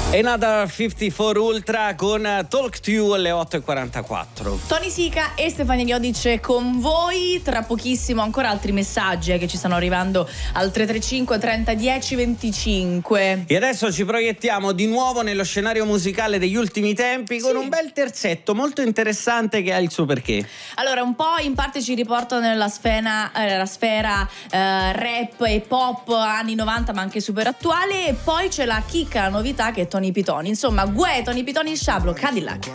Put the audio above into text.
Another 54 Ultra con Talk to You alle 8.44. Tony Sica e Stefania Iodice con voi. Tra pochissimo ancora altri messaggi che ci stanno arrivando al 335 30 10 25. E adesso ci proiettiamo di nuovo nello scenario musicale degli ultimi tempi con un bel terzetto molto interessante che ha il suo perché. Allora, un po' in parte ci riporta nella sfera rap e pop anni 90, ma anche super attuale. E poi c'è la chicca, la novità, che è Tony Pitoni. Insomma, Tony Pitoni, Sciablo, Cadillac.